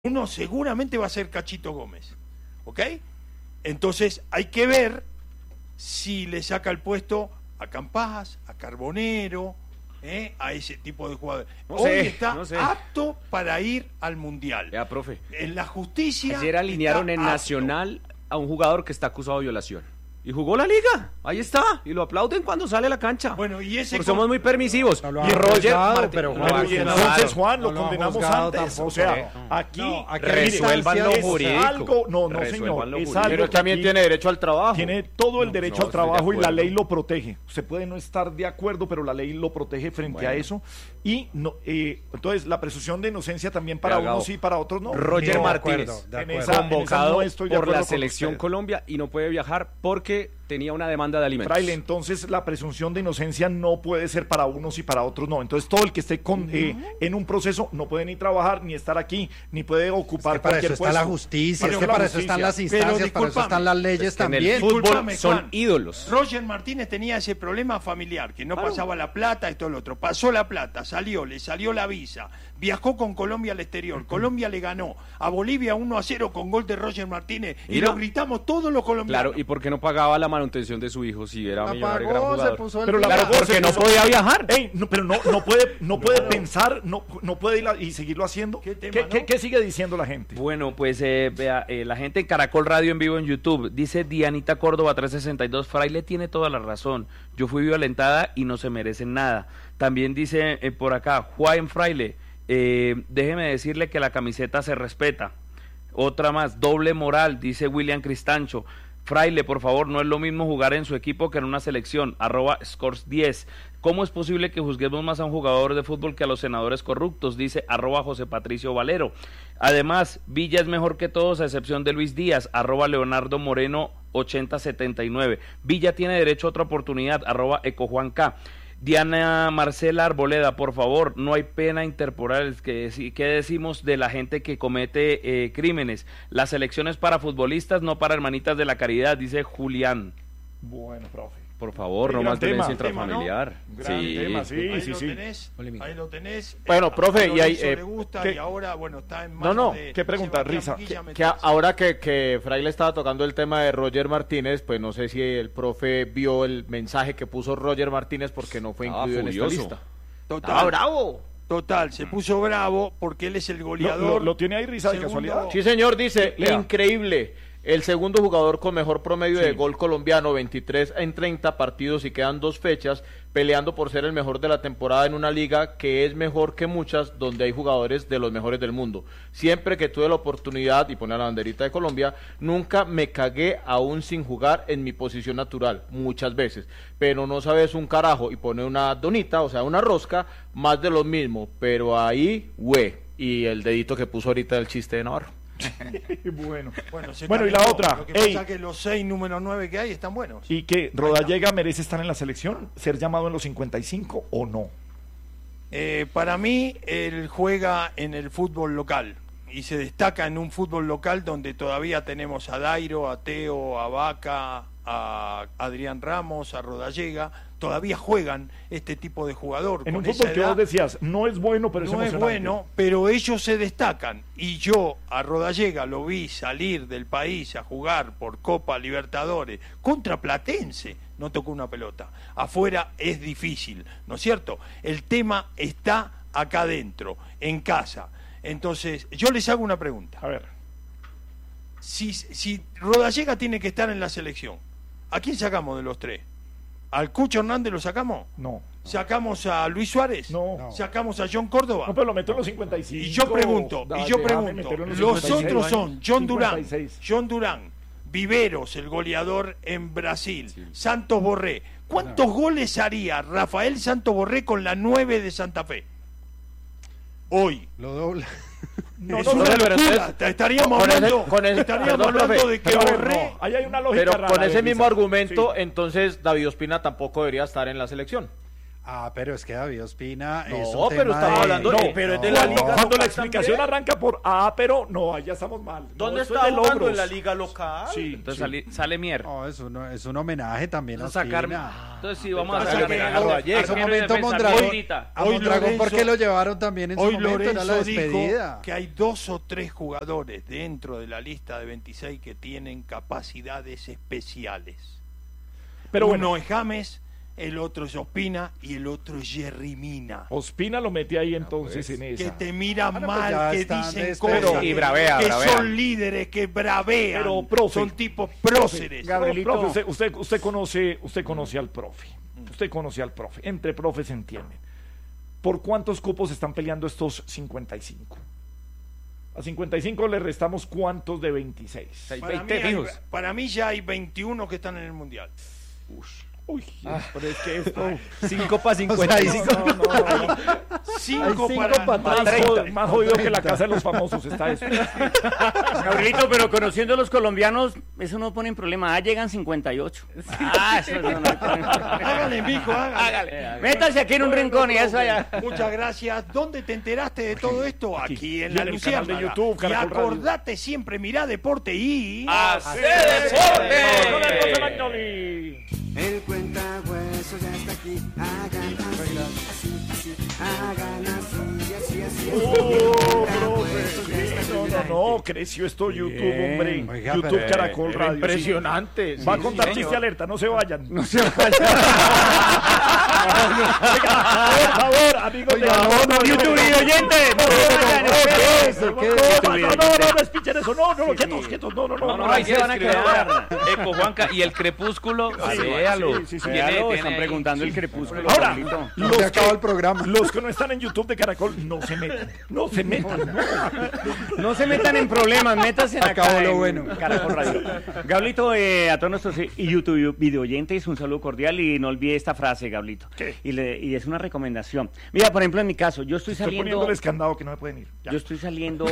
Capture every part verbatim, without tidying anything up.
uno seguramente va a ser Cachito Gómez, ¿ok? Entonces hay que ver si le saca el puesto a Campás, a Carbonero, ¿eh? a ese tipo de jugadores. No Hoy sé, está no sé. apto para ir al Mundial. Ya, profe. En la justicia. Ayer alinearon está en apto. Nacional a un jugador que está acusado de violación. Y jugó la liga, ahí está, y lo aplauden cuando sale a la cancha. Bueno, y ese Porque con- somos muy permisivos. No lo y han Roger juzgado, Martín, pero lo Juan, han y juzgado. Entonces, Juan, lo No lo han condenamos juzgado antes. tampoco. O sea, No. aquí No, aquí resuelvan lo es jurídico. algo, no, no, Resuelvan señor, lo es jurídico. algo Pero que también aquí tiene derecho al trabajo. tiene todo el No, derecho no, al estoy de trabajo y la acuerdo. ley lo protege. Usted puede no estar de acuerdo, pero la ley lo protege frente Bueno. a eso. Y no, eh, entonces la presunción de inocencia también para Bragado. unos sí, para otros no. Roger No, de Martínez, acuerdo, de En acuerdo. esa- convocado no estoy de por acuerdo la con selección usted. Colombia y no puede viajar porque tenía una demanda de alimentos. Fraile, entonces la presunción de inocencia no puede ser para unos y para otros no. Entonces todo el que esté con, eh, en un proceso no puede ni trabajar, ni estar aquí, ni puede ocupar Es que para cualquier eso está la puesto. justicia, Para es eso que la para eso están las justicia. instancias, Pero para eso están las leyes Es que en el también. fútbol Discúlpame, son Juan. ídolos. Roger Martínez tenía ese problema familiar, que no pasaba la plata y todo lo otro. Pasó la plata, salió, le salió la visa, viajó con Colombia al exterior. Colombia le ganó a Bolivia uno a cero con gol de Roger Martínez y Mira. lo gritamos todos los colombianos. Claro, ¿y por qué no pagaba la manutención de su hijo si era La millonario y gran pagó, se jugador? puso el Pero la pie. pagó, Porque se no puso- podía viajar. Ey, no, pero no, no puede, no puede pensar, no, no puede ir a- y seguirlo haciendo. ¿Qué ¿Qué, tema, qué- no? qué sigue diciendo la gente? Bueno, pues eh, vea, eh, la gente en Caracol Radio en vivo en YouTube dice Dianita Córdoba trescientos sesenta y dos, Fraile tiene toda la razón, yo fui violentada y no se merecen nada. También dice eh, por acá, Juan Fraile, eh, déjeme decirle que la camiseta se respeta. Otra más, doble moral, dice William Cristancho. Fraile, por favor, no es lo mismo jugar en su equipo que en una selección, arroba scores diez. ¿Cómo es posible que juzguemos más a un jugador de fútbol que a los senadores corruptos? Dice arroba José Patricio Valero. Además, Villa es mejor que todos a excepción de Luis Díaz, arroba Leonardo Moreno ochenta setenta y nueve. Villa tiene derecho a otra oportunidad, arroba Ecojuan K. Diana Marcela Arboleda, por favor, no hay pena interporal. ¿Qué, qué decimos de la gente que comete eh, crímenes? Las elecciones para futbolistas, no para hermanitas de la caridad, dice Julián. Bueno, profe. Por favor, Qué no gran más violencia tema. intrafamiliar. Gran tema, sí, ahí sí, lo sí. tenés, ahí lo tenés. Bueno, Eh, profe, a y ahí, Lorenzo eh, le gusta ¿qué? y ahora, bueno, está en No, manos no, de ¿qué pregunta, Sebastián Risa? Villa Que a- meterse. ahora que, que Fraile estaba tocando el tema de Roger Martínez, pues no sé si el profe vio el mensaje que puso Roger Martínez porque no fue Estaba incluido en esta furioso. lista. Total, ¡Estaba bravo! total, se puso bravo porque él es el ¿Lo, goleador. lo- lo tiene ahí, Risa, de Segundo- casualidad? Sí, señor, dice, Lea. increíble. El segundo jugador con mejor promedio Sí. de gol colombiano, veintitrés en treinta partidos y quedan dos fechas, peleando por ser el mejor de la temporada en una liga que es mejor que muchas, donde hay jugadores de los mejores del mundo. Siempre que tuve la oportunidad, y pone la banderita de Colombia, nunca me cagué aún sin jugar en mi posición natural, muchas veces. Pero no sabes un carajo, y pone una donita, o sea, una rosca, más de lo mismo. Pero ahí, güey, y el dedito que puso ahorita del chiste de Navarro. Bueno. Bueno, se Bueno, y la calentó. otra, Lo que ey. pasa es que los seis número nueve que hay están buenos. ¿Y que Rodallega merece estar en la selección? ¿Ser llamado en los cincuenta y cinco o no? Eh, para mí, él juega en el fútbol local y se destaca en un fútbol local donde todavía tenemos a Dairo, a Teo, a Vaca, a Adrián Ramos, a Rodallega. Todavía juegan este tipo de jugador. En con un esa fútbol que edad. vos decías, no es bueno, pero es No es emocionante. bueno, pero ellos se destacan. Y yo a Rodallega lo vi salir del país a jugar por Copa Libertadores contra Platense. No tocó una pelota. Afuera es difícil, ¿no es cierto? El tema está acá adentro, en casa. Entonces, yo les hago una pregunta. A ver, Si, si Rodallega tiene que estar en la selección, ¿a quién sacamos de los tres? ¿Al Cucho Hernández lo sacamos? no. ¿Sacamos a Luis Suárez? No. No. ¿Sacamos a John Córdoba? No, pero lo meto en los cincuenta y cinco. Y yo pregunto, Dale, y yo déjame pregunto, meterlo en los cincuenta y seis. otros son John Durán, cincuenta y seis. John Durán, Viveros, el goleador en Brasil, Santos Borré. ¿Cuántos goles haría Rafael Santos Borré con la nueve de Santa Fe? Hoy. Lo dobla. No, es no, una no, pero locura. entonces, Estaríamos con ese- hablando, con ese- estaríamos perdón, hablando profe, de que Pero a ver, Borré... no, ahí hay una lógica Pero rara con de ese mismo Risa. argumento, Sí. entonces David Ospina tampoco debería estar en la selección. Ah, pero es que David Ospina No, es un pero tema estamos de- hablando No, de- pero es de la cuando, liga cuando la local explicación también. arranca por ah, pero no, allá estamos mal. No, ¿Dónde eso está es de jugando? logros. En la liga local. Sí, Entonces sí. sale, sale mier. No, es un, es un homenaje también a Vamos a sacar- Ospina. Entonces sí, vamos a Entonces, sacar que a Rodallega, en su arquero y momento defensa, Mondragón, Mordita. a Hoy Mondragón Lorenzo- porque lo llevaron también en su Hoy momento, era la Lorenzo dijo despedida. que hay dos o tres jugadores dentro de la lista de veintiséis que tienen capacidades especiales. Pero Uno bueno, es James, el otro es Ospina y el otro es Jerry Mina. Ospina lo mete ahí entonces en Que esa. te miran Bueno, pues mal, ya que están dicen despedidos. cosas, Y bravea, que bravea. son líderes, que bravean, Pero, profe, son tipos próceres. No, Gabrielito. profe, usted, usted, usted conoce, usted conoce al profe. Usted conoce al profe. Entre profes se entienden. ¿Por cuántos cupos están peleando estos cincuenta y cinco? A cincuenta y cinco le restamos cuántos de veintiséis. Para mí, veinte hay- fijos. para mí ya hay veintiuno que están en el Mundial. Uy, pero es que esto. cinco para O sea, cincuenta y ahí cinco. No, no, no, no. Cinco, cinco para, pa' Más, treinta. jod- más jodido que la casa de los famosos está esto. Gabrielito, pero conociendo a los colombianos, eso no pone en problema. Ah, llegan cincuenta y ocho. Ah, eso no, no hay problema. Hágale, mijo, hágale. Hágale. Métase aquí en un Bueno, rincón y profe, eso allá. Muchas gracias. ¿Dónde te enteraste de todo esto? Aquí, en y la en el canal de Luciérnaga. YouTube, Y Caracol Radio. acordate siempre, mirá Deporte y... ¡Hace Con el deporte! profe Magnoli. El cuentahueso ya está aquí. Hagan así, así, así. Hagan así, así, así. Oh, profe. No, no, no, creció esto YouTube, hombre. Oiga, YouTube pero, Caracol Era Radio. sí. impresionante. Va a sí, contar sí, chiste señor. alerta, no se vayan. No se vayan. Por favor, amigos de Oiga, no, no, YouTube y oyentes. No, no, no, no, Eso, no, ¿qué? no, no, no, no, no, escuchen eso, no, no, no, quietos, quietos, no, no, no, No, no, no, ahí se se van a escribe quedar. ahora. Eco, Juanca, y el crepúsculo, Sí, véalo. sí, sí, sí. Tiene- Véalo, tiene están ahí- preguntando el crepúsculo. Ahora, Gabrielito. No los se acaba que- el programa. Los que no están en YouTube de Caracol, no se metan, no se metan, no. No se metan en problemas, métanse en acá Acabó lo en bueno. Caracol Radio. Gablito, eh, a todos nuestros eh, YouTube video oyentes, un saludo cordial y no olvide esta frase, Gablito. ¿Qué? Y, le- y es una recomendación. Mira, por ejemplo, en mi caso, yo estoy Estoy saliendo... poniéndoles candado que no me pueden ir. Ya. Yo estoy saliendo.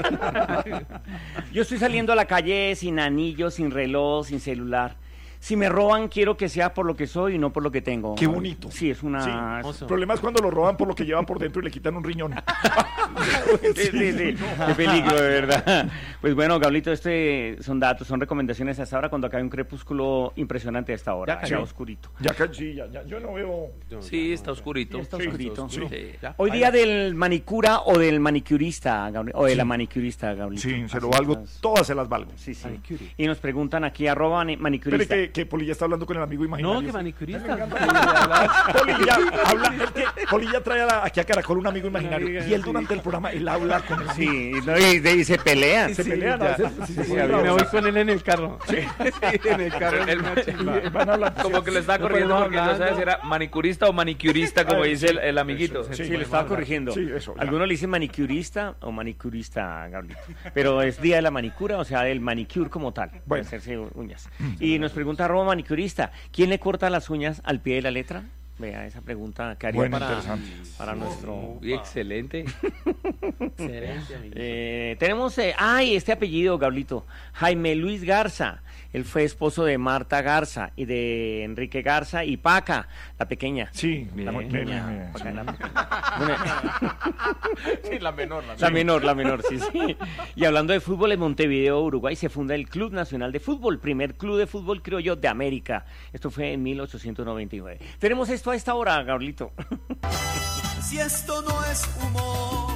Yo estoy saliendo a la calle sin anillo, sin reloj, sin celular. Si me roban, quiero que sea por lo que soy y no por lo que tengo. Qué bonito. Sí, es una. Sí. El problema es cuando lo roban por lo que llevan por dentro y le quitan un riñón. Sí, sí, sí. Qué peligro, de verdad. Pues bueno, Gablito, este son datos, son recomendaciones hasta ahora cuando acá hay un crepúsculo impresionante a esta hora. Ya Ya, cayó. oscurito. Ya, ca- sí, ya, ya, yo no veo. Sí, está oscurito. Está Sí, oscurito. sí. Sí. Hoy día del manicura o del manicurista, Gabri- o de la manicurista, Gablito. Sí, se lo Así valgo, es. todas se las valgo. Sí, sí. Y nos preguntan aquí, arroba ni- Espere manicurista. que, que Polilla está hablando con el amigo imaginario. No, que manicurista. Polilla, habla, es que Polilla trae a la- aquí a Caracol un amigo imaginario y él durante el programa, él habla con el amigo. Sí, no, y, y se pelean. Se pelean a veces. sí, sí, sí, Y me bravos. voy con él en el carro. Sí, en el carro. El- Y van hablando. Como que le estaba No corrigiendo podemos porque no hablando. sabe si era manicurista o manicurista, como Ay, dice sí. el, el amiguito. Eso, Sí, sí, le estaba corrigiendo. Sí, eso, ya. Algunos le dicen manicurista o manicurista, Gabrielito. Pero es día de la manicura, o sea, del manicure como tal. Bueno. Bueno. Hacerse uñas. Y nos pregunta arroba manicurista, ¿quién le corta las uñas al pie de la letra? Vea, esa pregunta que haría Bueno, para, interesante. para nuestro... Uy, excelente. Excelente, amigo. Eh, tenemos, eh, ay, este apellido, Gablito, Jaime Luis Garza. Él fue esposo de Marta Garza y de Enrique Garza y Paca, la pequeña. Sí, La muy pequeña. bien, bien, Paca, sí. la pequeña. Bueno, Sí, la menor. La la menor, la menor, sí, sí. Y hablando de fútbol, en Montevideo, Uruguay, se funda el Club Nacional de Fútbol, primer club de fútbol criollo de América. Esto fue en mil ochocientos noventa y nueve. Tenemos esto a esta hora, Gablito. Si esto no es humor,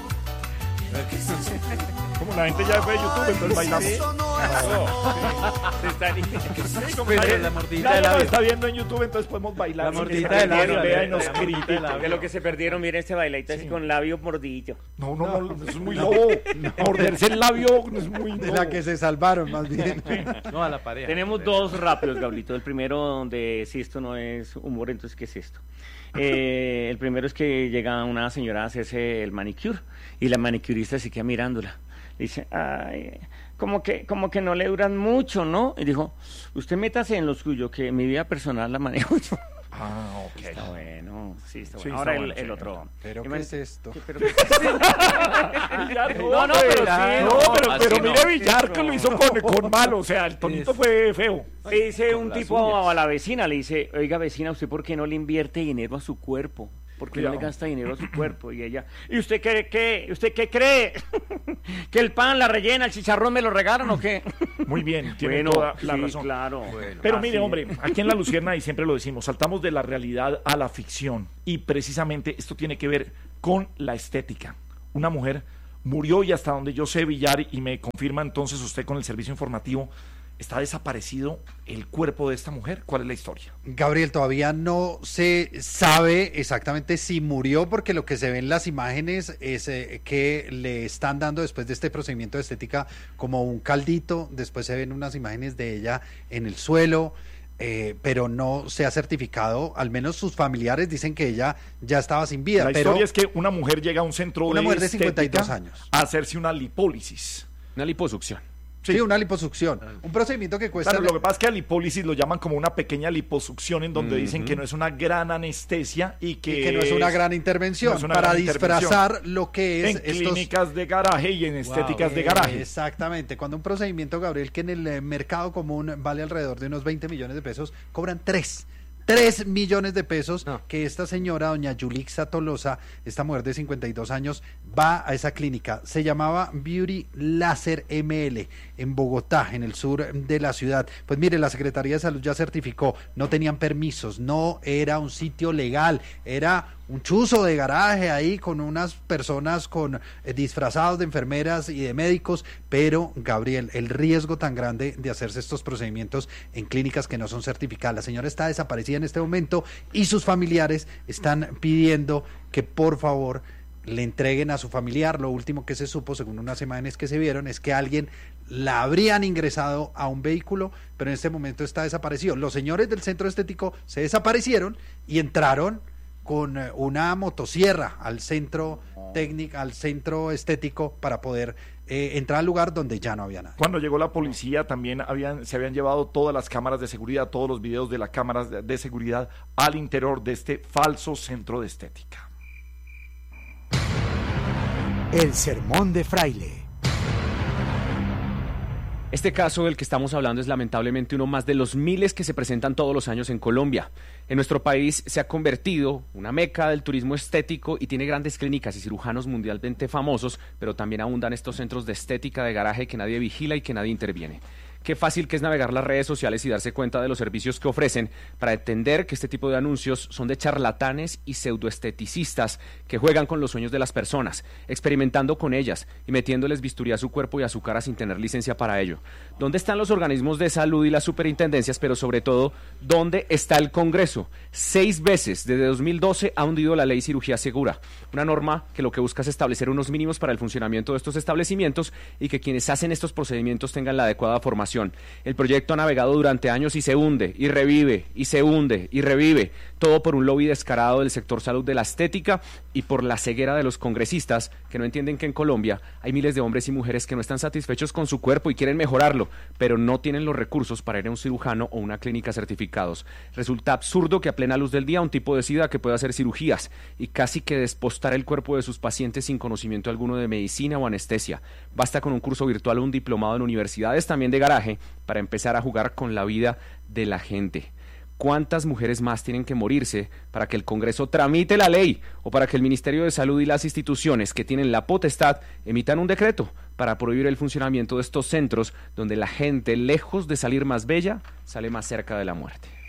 Como la gente ya fue de YouTube, entonces bailamos. esto no es Sí, como Pero nadie- la mordidita nadie de nos labio. está viendo en YouTube, entonces podemos bailar. La sin que mordidita se de perdieran, labio, vea, la y nos mordidita de critiquen. labio. De lo que se perdieron, mire este bailadito así con labio mordillo. No, no, no, eso es muy lobo. Morderse el labio es muy De lobo. la que se salvaron, más bien. No, a la pareja. Tenemos dos rápidos, Gablito. El primero, donde si esto no es humor, entonces ¿qué es esto? Eh, el primero es que llega una señora a hacerse el manicure y la manicurista se queda mirándola. Dice, ay, como que, como que no le duran mucho, ¿no? Y dijo, usted métase en lo suyo, que mi vida personal la manejo yo. Ah, ok. Está bueno, sí, está Sí, bueno. está Ahora bueno, el, el sí. otro. ¿Pero qué Imagínate- es esto? ¿Qué- pero qué es esto? No, no, pero sí, no, no, pero, así pero no. mire Villar que lo hizo con, con malo, o sea, el tonito Es- fue feo. Le dice un las tipo uñas. a la vecina, le dice, oiga vecina, ¿usted por qué no le invierte dinero a su cuerpo? ¿Por qué no le Cuidado. gasta dinero a su cuerpo? Y ella, ¿y usted qué, qué, usted qué cree? ¿Que el pan, la rellena, el chicharrón me lo regalan o qué? Muy bien, tiene Bueno, toda la sí, razón. claro. Pero Así mire, es. hombre, aquí en La Lucierna, y siempre lo decimos, saltamos de la realidad a la ficción. Y precisamente esto tiene que ver con la estética. Una mujer murió y hasta donde yo sé, Villar, y me confirma entonces usted con el servicio informativo, está desaparecido el cuerpo de esta mujer. ¿Cuál es la historia? Gabriel, todavía no se sabe exactamente si murió, porque lo que se ve en las imágenes es eh, que le están dando después de este procedimiento de estética como un caldito, después se ven unas imágenes de ella en el suelo, eh, pero no se ha certificado, al menos sus familiares dicen que ella ya estaba sin vida. La pero historia es que una mujer llega a un centro Una de mujer de cincuenta y dos estética años. a hacerse una lipólisis. Una liposucción. Sí, una liposucción, un procedimiento que cuesta... Claro, lo que pasa es que a lipólisis lo llaman como una pequeña liposucción en donde dicen Ujú. que no es una gran anestesia y que, y que no es una gran intervención, no es una para gran intervención. disfrazar lo que es en estos... clínicas de garaje y en estéticas de garaje. Exactamente, cuando un procedimiento, Gabriel, que en el eh, mercado común vale alrededor de unos veinte millones de pesos, cobran tres. tres millones de pesos No. que esta señora, doña Yulixa Tolosa, esta mujer de cincuenta y dos años, va a esa clínica. Se llamaba Beauty Láser M L en Bogotá, en el sur de la ciudad. Pues mire, la Secretaría de Salud ya certificó, no tenían permisos, no era un sitio legal, era un chuzo de garaje ahí con unas personas con eh, disfrazados de enfermeras y de médicos, pero Gabriel, el riesgo tan grande de hacerse estos procedimientos en clínicas que no son certificadas. La señora está desaparecida en este momento y sus familiares están pidiendo que por favor le entreguen a su familiar. Lo último que se supo, según unas imágenes que se vieron, es que alguien la habrían ingresado a un vehículo, pero en este momento está desaparecido. Los señores del centro estético se desaparecieron y entraron con eh, una motosierra al centro técnico, al centro estético, para poder eh, entrar al lugar donde ya no había nada. Cuando llegó la policía también habían, se habían llevado todas las cámaras de seguridad, todos los videos de las cámaras de, de seguridad al interior de este falso centro de estética. El sermón de Fraile. Este caso del que estamos hablando es lamentablemente uno más de los miles que se presentan todos los años en Colombia. En nuestro país se ha convertido una meca del turismo estético y tiene grandes clínicas y cirujanos mundialmente famosos, pero también abundan estos centros de estética de garaje que nadie vigila y que nadie interviene. Qué fácil que es navegar las redes sociales y darse cuenta de los servicios que ofrecen para entender que este tipo de anuncios son de charlatanes y pseudoesteticistas que juegan con los sueños de las personas, experimentando con ellas y metiéndoles bisturí a su cuerpo y a su cara sin tener licencia para ello. ¿Dónde están los organismos de salud y las superintendencias? Pero sobre todo, ¿dónde está el Congreso? Seis veces desde dos mil doce ha hundido la ley Cirugía Segura, una norma que lo que busca es establecer unos mínimos para el funcionamiento de estos establecimientos y que quienes hacen estos procedimientos tengan la adecuada formación. El proyecto ha navegado durante años y se hunde, y revive, y se hunde, y revive, todo por un lobby descarado del sector salud de la estética y por la ceguera de los congresistas que no entienden que en Colombia hay miles de hombres y mujeres que no están satisfechos con su cuerpo y quieren mejorarlo, pero no tienen los recursos para ir a un cirujano o una clínica certificados. Resulta absurdo que a plena luz del día un tipo decida que puede hacer cirugías y casi que despostar el cuerpo de sus pacientes sin conocimiento alguno de medicina o anestesia. Basta con un curso virtual o un diplomado en universidades también de garaje para empezar a jugar con la vida de la gente. ¿Cuántas mujeres más tienen que morirse para que el Congreso tramite la ley o para que el Ministerio de Salud y las instituciones que tienen la potestad emitan un decreto para prohibir el funcionamiento de estos centros donde la gente, lejos de salir más bella, sale más cerca de la muerte?